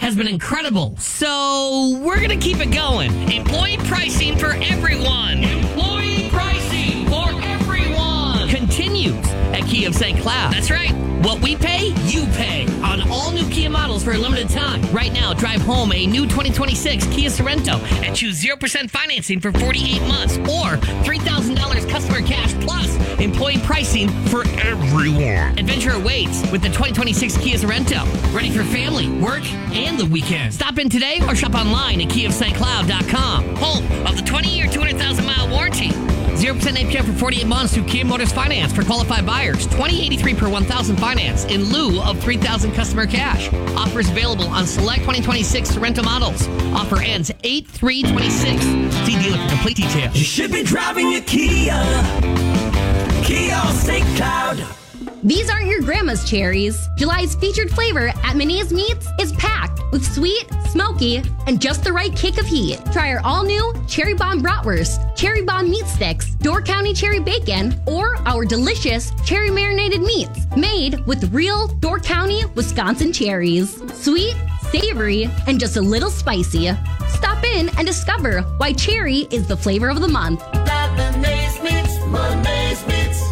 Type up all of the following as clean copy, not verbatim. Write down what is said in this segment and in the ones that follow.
has been incredible, so we're going to keep it going. Employee pricing for everyone. Employee pricing for everyone continues at Kia of St. Cloud. That's right. What we pay, you pay on all new Kia models for a limited time. Right now, drive home a new 2026 Kia Sorento and choose 0% financing for 48 months or $3,000 customer cash plus employee pricing for everyone. Adventure awaits with the 2026 Kia Sorento. Ready for family, work, and the weekend. Stop in today or shop online at KiaofStCloud.com. Home of the 20-year, 200,000-mile warranty. 0% APR for 48 months through Kia Motors Finance for qualified buyers. $20.83 per 1,000 finance in lieu of $3,000 customer cash. Offers available on select 2026 Sorento models. Offer ends 8/3/26. See dealer for complete details. You should be driving a Kia. Kia of St. Cloud. These aren't your grandma's cherries. July's featured flavor at Menie's Meats is packed with sweet, smoky, and just the right kick of heat. Try our all-new Cherry Bomb Bratwurst, Cherry Bomb Meat Sticks, Door County Cherry Bacon, or our delicious cherry marinated meats made with real Door County, Wisconsin cherries. Sweet, savory, and just a little spicy. Stop in and discover why cherry is the flavor of the month. Menie's Meats, Menie's Meats.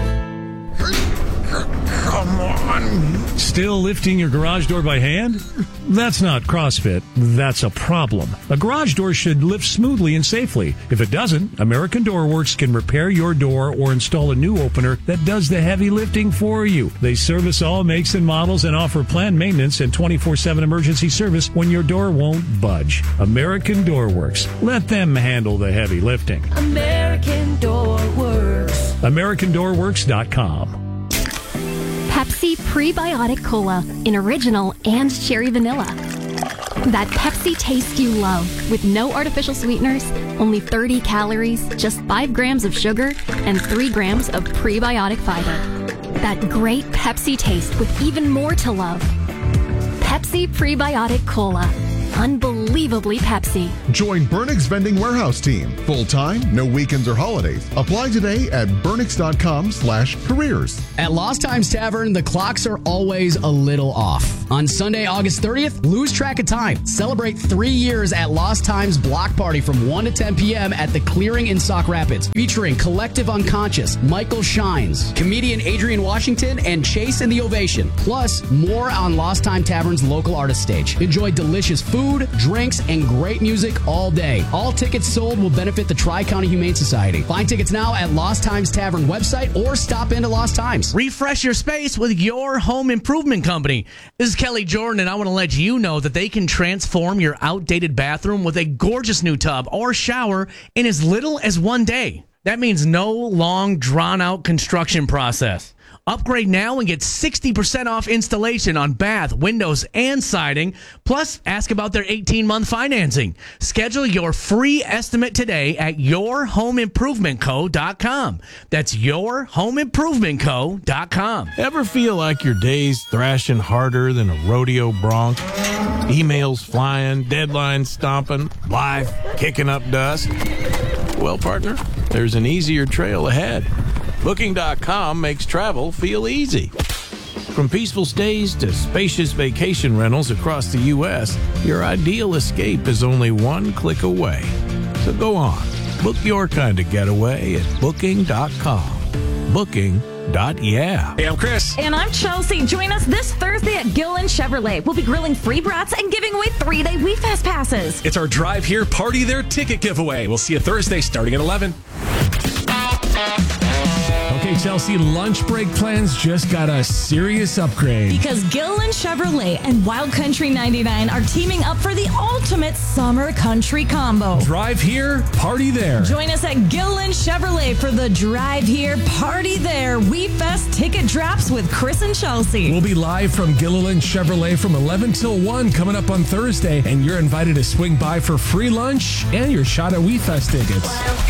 Come on. Still lifting your garage door by hand? That's not CrossFit. That's a problem. A garage door should lift smoothly and safely. If it doesn't, American Door Works can repair your door or install a new opener that does the heavy lifting for you. They service all makes and models and offer planned maintenance and 24/7 emergency service when your door won't budge. American Door Works. Let them handle the heavy lifting. American Door Works. AmericanDoorWorks.com. Pepsi Prebiotic Cola in original and cherry vanilla. That Pepsi taste you love with no artificial sweeteners, only 30 calories, just 5 grams of sugar, and 3 grams of prebiotic fiber. That great Pepsi taste with even more to love. Pepsi Prebiotic Cola. Unbelievably Pepsi. Join Burnix Vending Warehouse Team. Full-time, no weekends or holidays. Apply today at burnix.com/careers. At Lost Times Tavern, the clocks are always a little off. On Sunday, August 30th, lose track of time. Celebrate 3 years at Lost Times Block Party from 1 to 10 p.m. at the Clearing in Sauk Rapids, featuring Collective Unconscious, Michael Shines, comedian Adrian Washington, and Chase and the Ovation. Plus, more on Lost Time Tavern's local artist stage. Enjoy delicious food, drinks, and great music all day. All tickets sold will benefit the Tri-County Humane Society. Find tickets now at Lost Times Tavern website or stop into Lost Times. Refresh your space with your home improvement company. This is Kelly Jordan, and I want to let you know that they can transform your outdated bathroom with a gorgeous new tub or shower in as little as 1 day. That means no long, drawn-out construction process. Upgrade now and get 60% off installation on bath, windows, and siding. Plus, ask about their 18-month financing. Schedule your free estimate today at yourhomeimprovementco.com. That's yourhomeimprovementco.com. Ever feel like your day's thrashing harder than a rodeo bronc? Emails flying, deadlines stomping, life kicking up dust? Well, partner, there's an easier trail ahead. Booking.com makes travel feel easy. From peaceful stays to spacious vacation rentals across the U.S., your ideal escape is only one click away. So go on, book your kind of getaway at Booking.com. Booking.yeah. Hey, I'm Chris. And I'm Chelsea. Join us this Thursday at Gilliland Chevrolet. We'll be grilling free brats and giving away 3-day WeFest passes. It's our Drive Here, Party There ticket giveaway. We'll see you Thursday starting at 11. Okay, Chelsea, lunch break plans just got a serious upgrade. Because Gilliland Chevrolet and Wild Country 99 are teaming up for the ultimate summer country combo. Drive here, party there. Join us at Gilliland Chevrolet for the Drive Here, Party There WeFest ticket drops with Chris and Chelsea. We'll be live from Gilliland Chevrolet from 11 till 1 coming up on Thursday, and you're invited to swing by for free lunch and your shot at WeFest tickets.